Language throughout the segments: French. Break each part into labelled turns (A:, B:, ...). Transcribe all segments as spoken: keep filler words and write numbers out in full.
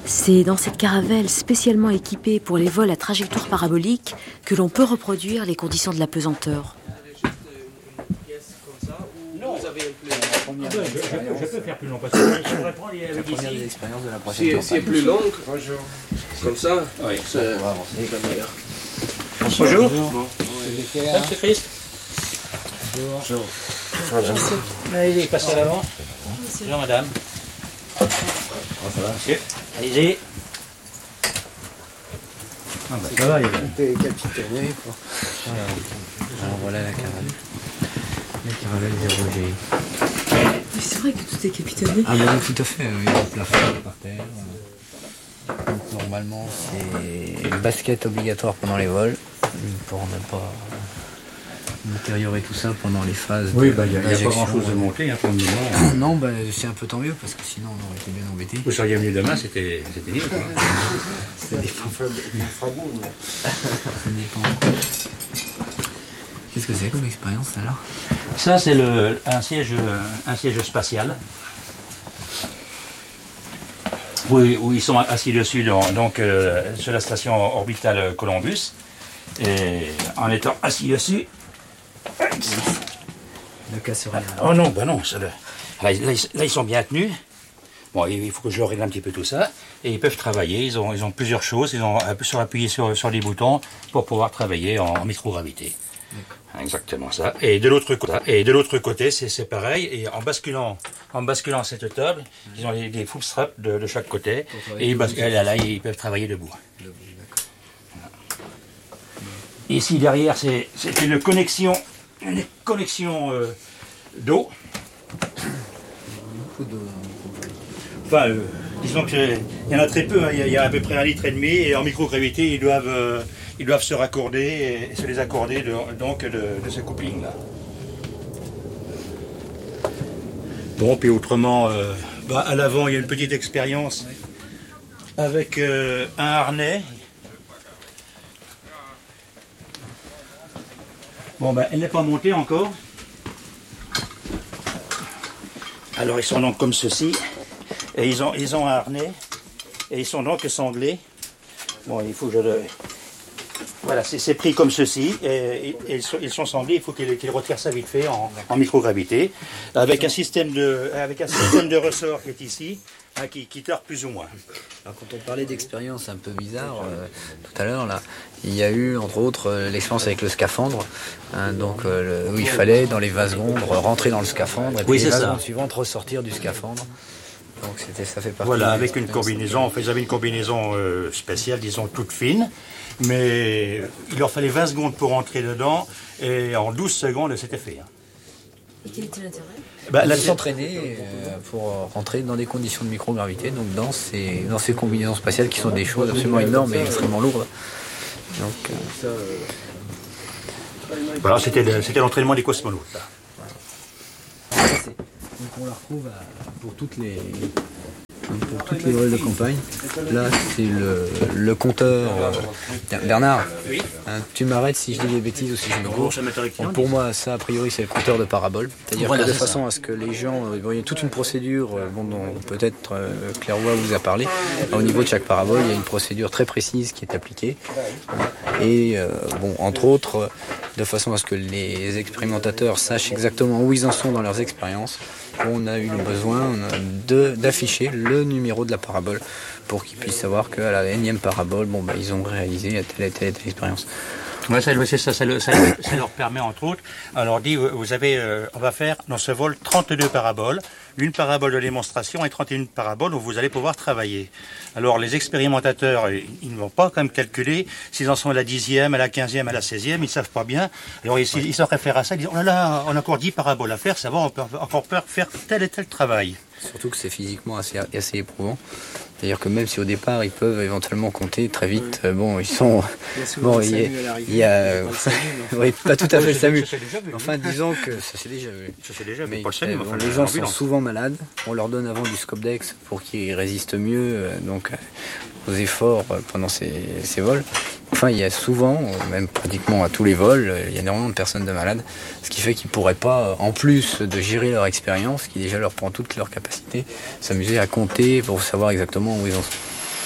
A: C'est dans cette caravelle spécialement équipée pour les vols à trajectoire parabolique que l'on peut reproduire les conditions de la pesanteur.
B: Je, je, je peux faire plus long parce que je pourrais prendre les,
C: la première des expériences de la prochaine
D: si,
C: campagne.
D: Si c'est plus long, comme ça,
C: oui,
D: c'est
C: on va avancer.
D: meilleur.
B: Bonjour.
D: Bonjour.
B: Ça, c'est Christ.
C: Bonjour.
B: Bonjour. Allez, passez à l'avant. Bonjour, madame.
C: Oh, ça va,
B: monsieur. Allez-y. Ah bah, ça va, il
C: est capitaine. Alors voilà la caravelle. La caravelle zéro G.
A: Mais c'est vrai que tout est capitonné.
C: Ah ben tout à fait, il y a le plafond par terre. Donc normalement c'est basket obligatoire pendant les vols pour ne pas détériorer tout ça pendant les phases.
B: Oui, bah, il n'y a, a pas grand chose de monter hein, pour le moment.
C: Non, bah, c'est un peu tant mieux parce que sinon on aurait été bien embêtés.
B: Vous seriez venu demain, c'était nul.
C: Ça dépend. Ça dépend. Qu'est-ce que c'est comme expérience alors?
B: Ça c'est un siège, un siège spatial. Où, où ils sont assis dessus donc, donc euh, sur la station orbitale Columbus. Et en étant assis dessus.
C: Ne casse rien.
B: Oh non, bah non, ça, là, là, là ils sont bien tenus. Bon, il faut que je leur règle un petit peu tout ça. Et ils peuvent travailler, ils ont, ils ont plusieurs choses, ils ont appuyé sur, sur les boutons pour pouvoir travailler en, en microgravité. Exactement ça. Et de l'autre côté, et de l'autre côté, c'est pareil. Et en basculant, en basculant cette table, ils ont les, les foot straps de, de chaque côté. Et ils, là, là, ils peuvent travailler debout. Voilà. Ici derrière, c'est une connexion, une connexion euh, d'eau. Enfin, euh, disons qu'il y en a très peu. Hein. Il, y a, il y a à peu près un litre et demi. Et en microgravité, ils doivent. Euh, Ils doivent se raccorder et se les accorder de, donc de, de ce coupling-là. Bon, puis autrement, euh, bah, à l'avant, il y a une petite expérience avec euh, un harnais. Bon, ben, elle n'est pas montée encore. Alors, ils sont donc comme ceci. Et ils ont, ils ont un harnais. Et ils sont donc sanglés. Bon, il faut que je le... Voilà, c'est pris comme ceci, et, et, et ils, sont, ils sont sanglés, il faut qu'ils qu'ils retirent ça vite fait en, en microgravité, avec un système de, avec un système de ressort qui est ici, hein, qui, qui tord plus ou moins.
C: Alors quand on parlait d'expérience un peu bizarre, euh, tout à l'heure, là, il y a eu entre autres euh, l'expérience avec le scaphandre, hein, donc, euh, le, où il fallait dans les vingt secondes rentrer dans le scaphandre, et puis
B: oui,
C: les vingt
B: ça.
C: secondes suivantes ressortir du scaphandre. Donc ça fait partie.
B: Voilà, avec une combinaison, en fait, ils avaient une combinaison euh, spéciale, disons toute fine, mais il leur fallait vingt secondes pour rentrer dedans, et en douze secondes, c'était fait. Hein.
A: Et quel était l'intérêt?
C: Bah, là, s'entraîner euh, pour rentrer dans des conditions de microgravité, donc dans ces, dans ces combinaisons spatiales qui sont des choses absolument énormes et extrêmement lourdes. Donc, euh...
B: voilà, c'était l'entraînement des cosmonautes. Là.
C: Donc on la retrouve à, pour toutes les pour toutes les vols de campagne. Là c'est le, le compteur. Euh, Bernard,
B: oui.
C: Hein, tu m'arrêtes si je dis des bêtises ou si je me gourre. Bon, pour moi ça a priori c'est le compteur de parabole. C'est-à-dire voilà, que de façon ça. à ce que les gens, euh, il y a toute une procédure euh, bon, dont peut-être euh, Claire Roy vous a parlé. Au niveau de chaque parabole il y a une procédure très précise qui est appliquée. Et euh, bon entre autres de façon à ce que les expérimentateurs sachent exactement où ils en sont dans leurs expériences. On a eu le besoin d'afficher le numéro de la parabole pour qu'ils puissent savoir qu'à la énième parabole, bon, bah, ils ont réalisé telle et telle, telle expérience.
B: Ouais, ça, ça, ça, ça, ça, ça leur permet entre autres, on leur dit, vous avez, euh, on va faire dans ce vol trente-deux paraboles, une parabole de démonstration et trente et une paraboles où vous allez pouvoir travailler. Alors les expérimentateurs, ils ne vont pas quand même calculer s'ils en sont à la dixième, à la quinzième, à la seizième, ils ne savent pas bien. Alors ils, ils se réfèrent à ça, ils disent, oh là là, on a encore dix paraboles à faire, ça va, on peut encore faire tel et tel travail.
C: Surtout que c'est physiquement assez, assez éprouvant. C'est-à-dire que même si au départ ils peuvent éventuellement compter très vite, oui. bon ils sont...
E: Il y a
C: bon, il y a, il y a...
E: pas, SAMU,
C: oui, pas tout à fait le SAMU.
B: Vu,
C: enfin disons que ça c'est déjà vu.
B: Ça c'est déjà vu,
C: mais
B: pas le SAMU,
C: bon,
B: enfin,
C: les gens sont souvent malades, on leur donne avant du Scopdex pour qu'ils résistent mieux donc, aux efforts pendant ces, ces vols. Enfin il y a souvent, même pratiquement à tous les vols, il y a énormément de personnes de malades, ce qui fait qu'ils ne pourraient pas, en plus de gérer leur expérience, qui déjà leur prend toute leur capacité, s'amuser à compter pour savoir exactement où ils en sont.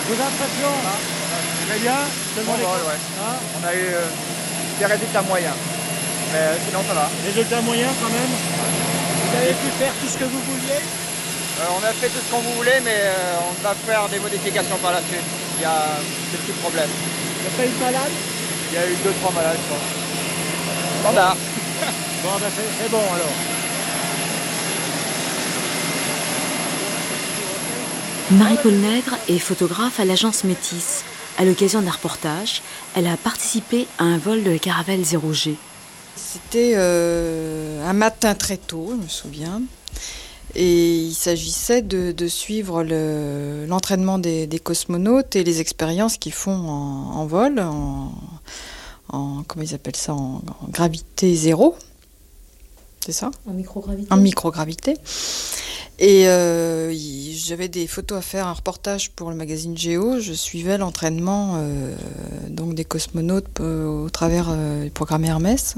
E: Vos impressions là, très bien.
F: Bon vol, ouais.
E: Hein,
F: on a eu euh, des résultats moyens. Mais euh, sinon ça va.
E: résultats moyens quand même. Vous avez pu faire tout ce que vous vouliez?
F: Euh, on a fait tout ce qu'on voulait, mais euh, on va faire des modifications par la suite. Il y a des petits problèmes.
E: Il n'y a pas eu de malade?
F: Il y a eu deux trois malades, je crois. Standard.
E: Bon, ben c'est, c'est bon alors.
A: Marie-Paul Nègre est photographe à l'agence Métis. À l'occasion d'un reportage, elle a participé à un vol de la caravelle zéro G.
G: C'était euh, un matin très tôt, je me souviens. Et il s'agissait de, de suivre le, l'entraînement des, des cosmonautes et les expériences qu'ils font en, en vol, en, en, comment ils appellent ça, en, en gravité zéro. C'est ça ?
A: En microgravité.
G: En microgravité. Et euh, j'avais des photos à faire, un reportage pour le magazine Géo. Je suivais l'entraînement euh, donc des cosmonautes au travers euh, du programme Hermès.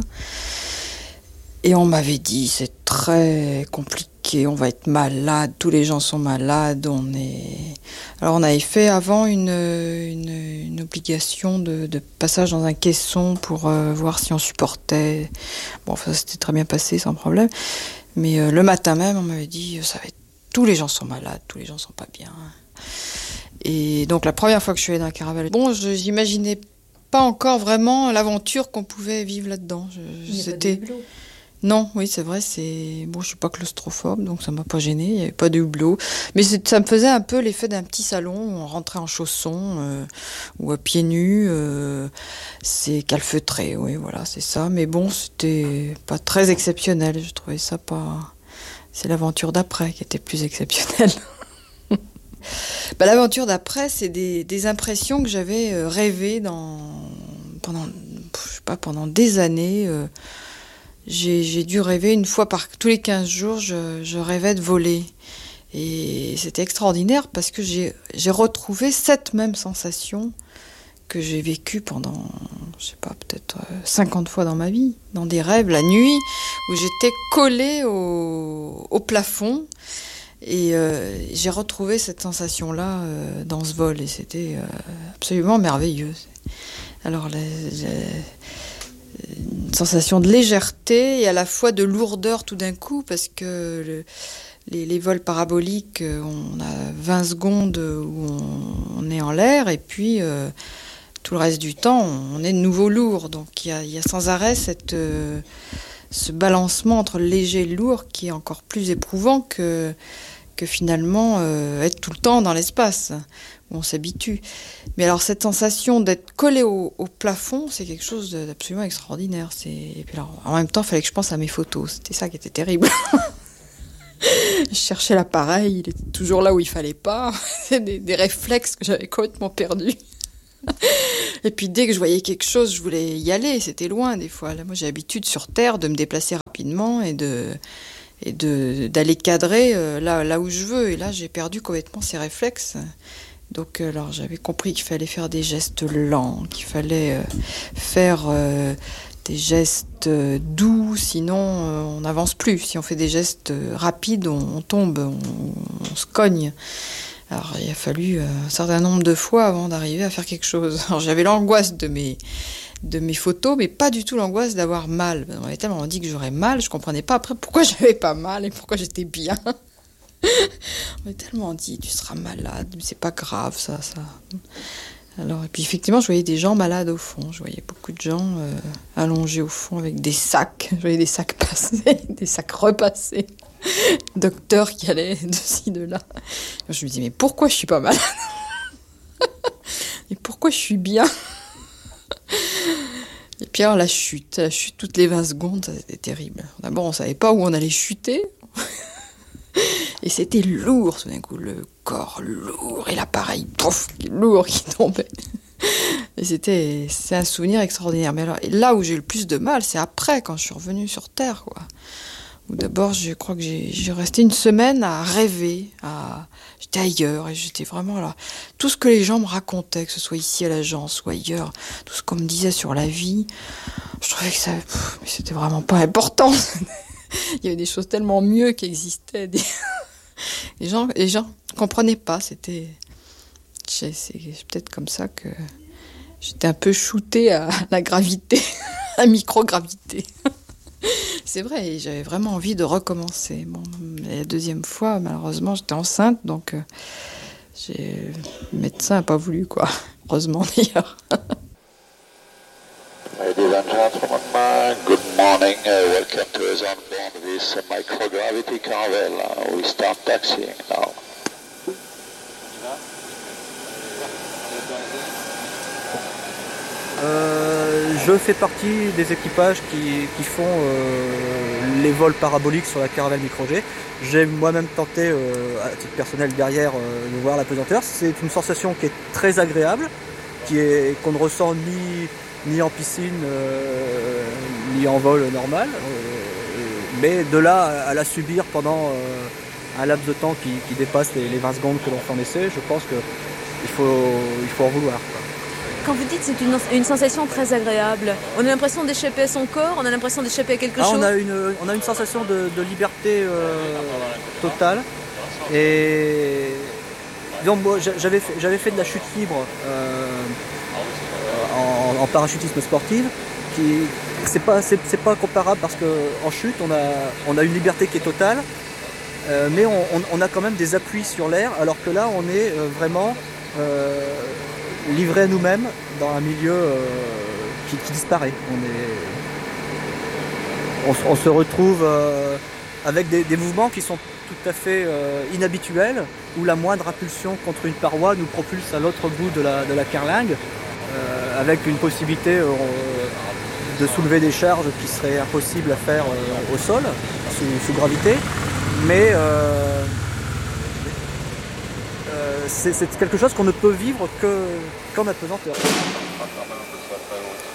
G: Et on m'avait dit, c'est très compliqué, on va être malade, tous les gens sont malades. On est... Alors on avait fait avant une, une, une obligation de, de passage dans un caisson pour euh, voir si on supportait. Bon, ça s'était très bien passé, sans problème. Mais euh, le matin même, on m'avait dit, ça va être... tous les gens sont malades, tous les gens sont pas bien. Et donc la première fois que je suis allée dans la caravelle, bon, je, j'imaginais pas encore vraiment l'aventure qu'on pouvait vivre là-dedans. Je,
A: Il n'y a
G: c'était...
A: pas de hublot.
G: Non, oui, c'est vrai, c'est... Bon, je suis pas claustrophobe, donc ça m'a pas gênée, il n'y avait pas de hublot. Mais c'est... ça me faisait un peu l'effet d'un petit salon où on rentrait en chaussons euh, ou à pieds nus. Euh, c'est calfeutré, oui, voilà, c'est ça. Mais bon, c'était pas très exceptionnel, je trouvais ça pas... C'est l'aventure d'après qui était plus exceptionnelle. Bah, l'aventure d'après, c'est des, des impressions que j'avais euh, rêvées dans... pendant, je sais pas, pendant des années... Euh, J'ai, j'ai dû rêver une fois par tous les quinze jours, je, je rêvais de voler. Et c'était extraordinaire parce que j'ai, j'ai retrouvé cette même sensation que j'ai vécue pendant, je sais pas, peut-être cinquante fois dans ma vie, dans des rêves la nuit, où j'étais collée au, au plafond. Et euh, j'ai retrouvé cette sensation-là euh, dans ce vol et c'était euh, absolument merveilleux. Alors, les, les, une sensation de légèreté et à la fois de lourdeur tout d'un coup parce que le, les, les vols paraboliques, on a vingt secondes où on, on est en l'air et puis euh, tout le reste du temps on est de nouveau lourd, donc il y a, y a sans arrêt cette, euh, ce balancement entre le léger et le lourd qui est encore plus éprouvant que, que finalement euh, être tout le temps dans l'espace. On s'habitue. Mais alors cette sensation d'être collé au, au plafond, c'est quelque chose d'absolument extraordinaire. C'est... Et puis alors, en même temps, il fallait que je pense à mes photos. C'était ça qui était terrible. Je cherchais l'appareil, il était toujours là où il fallait pas. C'est des, des réflexes que j'avais complètement perdus. Et puis dès que je voyais quelque chose, je voulais y aller. C'était loin des fois. Là, moi, j'ai l'habitude sur Terre de me déplacer rapidement et de... et de, d'aller cadrer euh, là, là où je veux. Et là, j'ai perdu complètement ces réflexes. Donc alors j'avais compris qu'il fallait faire des gestes lents, qu'il fallait euh, faire euh, des gestes euh, doux, sinon euh, on n'avance plus. Si on fait des gestes euh, rapides, on, on tombe, on, on se cogne. Alors il a fallu euh, un certain nombre de fois avant d'arriver à faire quelque chose. Alors j'avais l'angoisse de mes, de mes photos, mais pas du tout l'angoisse d'avoir mal. On m'avait tellement dit que j'aurais mal, je comprenais pas après pourquoi j'avais pas mal et pourquoi j'étais bien. On m'a tellement dit, tu seras malade, mais c'est pas grave, ça, ça. Alors, et puis effectivement, je voyais des gens malades au fond. Je voyais beaucoup de gens euh, allongés au fond avec des sacs. Je voyais des sacs passés, des sacs repassés. Docteur qui allait de ci, de là. Je me dis, mais pourquoi je suis pas malade ? Et pourquoi je suis bien ? Et puis alors, la chute, la chute toutes les vingt secondes, ça, c'était terrible. D'abord, on savait pas où on allait chuter. Et c'était lourd tout d'un coup, le corps lourd et l'appareil pouf, lourd qui tombait. Et c'était, c'est un souvenir extraordinaire. Mais alors, là où j'ai eu le plus de mal, c'est après, quand je suis revenue sur Terre, quoi. Où d'abord, je crois que j'ai, j'ai resté une semaine à rêver, à, j'étais ailleurs et j'étais vraiment là. Tout ce que les gens me racontaient, que ce soit ici à l'agence ou ailleurs, tout ce qu'on me disait sur la vie, je trouvais que ça, pff, mais c'était vraiment pas important. Il y avait des choses tellement mieux qui existaient. Des... les gens, les gens comprenaient pas. C'était, match et c'est peut-être comme ça que j'étais un peu shootée à la gravité, à microgravité. C'est vrai, et j'avais vraiment envie de recommencer. Bon, la deuxième fois, malheureusement, j'étais enceinte, donc euh, j'ai... le médecin n'a pas voulu, quoi. Heureusement, d'ailleurs.
H: Ladies and gentlemen, good morning. Uh, welcome to us on board this uh, microgravity Caravelle. Uh, we start taxiing now.
I: Euh, je fais partie des équipages qui, qui font euh, les vols paraboliques sur la Caravelle Micro-G. J'ai moi-même tenté, euh, à titre personnel, derrière, euh, de voir la pesanteur. C'est une sensation qui est très agréable, qui est, qu'on ne ressent ni, ni en piscine, euh, ni en vol normal. Euh, mais de là à, à la subir pendant euh, un laps de temps qui, qui dépasse les, les vingt secondes que l'on fait en essai, je pense qu'il faut, il faut en vouloir, quoi.
J: Quand vous dites c'est une, une sensation très agréable, on a l'impression d'échapper à son corps, on a l'impression d'échapper à quelque
I: ah,
J: chose.
I: On a une, on a une sensation de, de liberté euh, totale. Et donc, moi, j'avais fait, j'avais fait de la chute libre euh, en, en parachutisme sportif. Qui, c'est pas, c'est, c'est pas comparable parce qu'en chute, on a, on a une liberté qui est totale, euh, mais on, on, on a quand même des appuis sur l'air, alors que là, on est euh, vraiment euh, livré à nous-mêmes dans un milieu euh, qui, qui disparaît. On, est, on, on se retrouve euh, avec des, des mouvements qui sont tout à fait euh, inhabituels, où la moindre impulsion contre une paroi nous propulse à l'autre bout de la, de la carlingue, euh, avec une possibilité euh, de soulever des charges qui seraient impossibles à faire euh, au sol, sous, sous gravité. Mais euh, euh, c'est, c'est quelque chose qu'on ne peut vivre que, qu'en apesanteur.